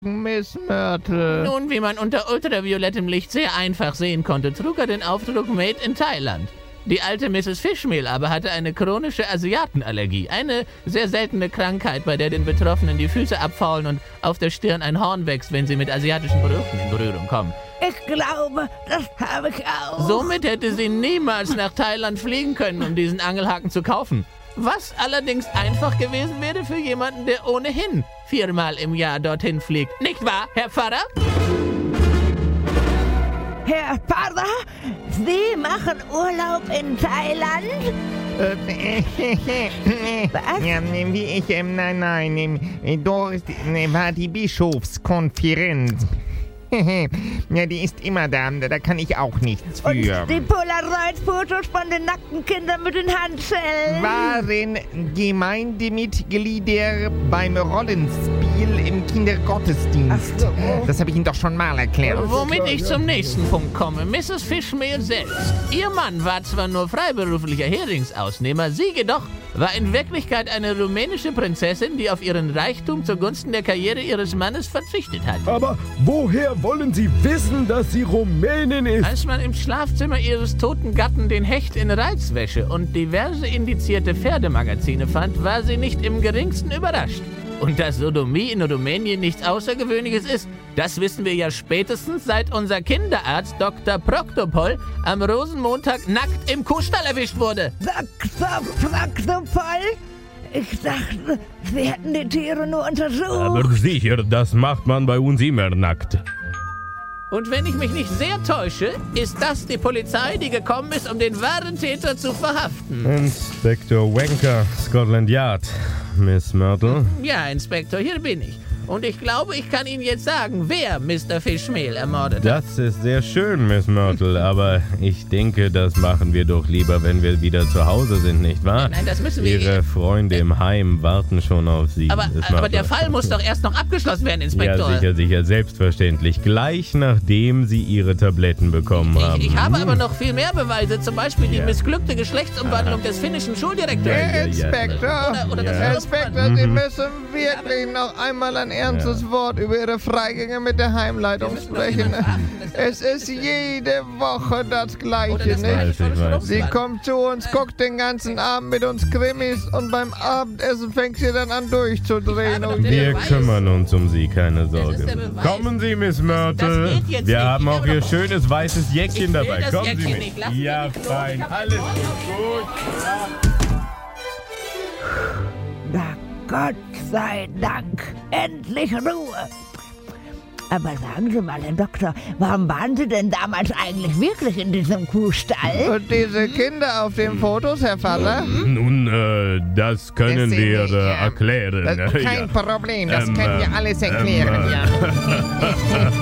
Miss Myrtle. Nun, wie man unter ultraviolettem Licht sehr einfach sehen konnte, trug er den Aufdruck Made in Thailand. Die alte Mrs. Fischmehl aber hatte eine chronische Asiatenallergie, eine sehr seltene Krankheit, bei der den Betroffenen die Füße abfaulen und auf der Stirn ein Horn wächst, wenn sie mit asiatischen Produkten in Berührung kommen. Ich glaube, das habe ich auch. Somit hätte sie niemals nach Thailand fliegen können, um diesen Angelhaken zu kaufen. Was allerdings einfach gewesen wäre für jemanden, der ohnehin 4-mal im Jahr dorthin fliegt. Nicht wahr, Herr Pfarrer? Herr Pfarrer, Sie machen Urlaub in Thailand? Was? Ja, nein, Doris, war die Bischofskonferenz. Ja, die ist immer da kann ich auch nichts für. Und die Polaroid-Fotos von den nackten Kindern mit den Handschellen? Waren Gemeindemitglieder beim Rollenspiel im Kindergottesdienst. Ach so. Das habe ich Ihnen doch schon mal erklärt. Womit ich zum nächsten Punkt komme. Mrs. Fischmehl selbst. Ihr Mann war zwar nur freiberuflicher Heringsausnehmer, sie jedoch war in Wirklichkeit eine rumänische Prinzessin, die auf ihren Reichtum zugunsten der Karriere ihres Mannes verzichtet hat. Aber woher wollen Sie wissen, dass sie Rumänin ist? Als man im Schlafzimmer ihres toten Gatten den Hecht in Reizwäsche und diverse indizierte Pferdemagazine fand, war sie nicht im geringsten überrascht. Und dass Sodomie in Rumänien nichts Außergewöhnliches ist, das wissen wir ja spätestens, seit unser Kinderarzt Dr. Proktopol am Rosenmontag nackt im Kuhstall erwischt wurde. Dr. Proktopol? Ich dachte, Sie hätten die Tiere nur untersucht. Aber sicher, das macht man bei uns immer nackt. Und wenn ich mich nicht sehr täusche, ist das die Polizei, die gekommen ist, um den wahren Täter zu verhaften. Inspektor Wanker, Scotland Yard. Miss Myrtle? Ja, Inspektor, hier bin ich. Und ich glaube, ich kann Ihnen jetzt sagen, wer Mr. Fischmehl ermordet hat. Das ist sehr schön, Miss Myrtle, aber ich denke, das machen wir doch lieber, wenn wir wieder zu Hause sind, nicht wahr? Nein, das müssen wir... Ihre Freunde im Heim warten schon auf Sie. Aber der Fall muss doch erst noch abgeschlossen werden, Inspektor. Ja, sicher, selbstverständlich. Gleich nachdem Sie Ihre Tabletten bekommen haben. Ich habe aber noch viel mehr Beweise, zum Beispiel die missglückte Geschlechtsumwandlung des finnischen Schuldirektors. Inspektor, Oder das Inspektor, Sie müssen wirklich noch einmal ein ernstes Wort über Ihre Freigänge mit der Heimleitung sprechen. Es ist jede Woche das Gleiche, nicht? Sie kommt zu uns, guckt den ganzen Abend mit uns Krimis und beim Abendessen fängt sie dann an durchzudrehen. Wir kümmern uns um Sie, keine Sorge. Kommen Sie, Miss Myrtle. Wir haben auch Ihr schönes weißes Jäckchen dabei. Kommen Sie mit. Ja, fein. Alles gut. Na Gott sei Dank, endlich Ruhe. Aber sagen Sie mal, Herr Doktor, warum waren Sie denn damals eigentlich wirklich in diesem Kuhstall? Und diese Kinder auf den Fotos, Herr Pfarrer? Nun, das können wir erklären. Kein Problem, das können wir alles erklären.